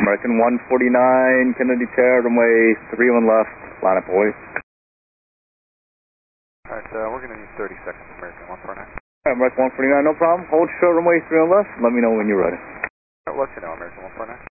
American 149, Kennedy Tower, runway 31 left, line up boys. Alright, we're going to need 30 seconds, American 149. American 149, no problem. Hold short, runway 31 left. Let me know when you're ready. I'll let you know, American 149.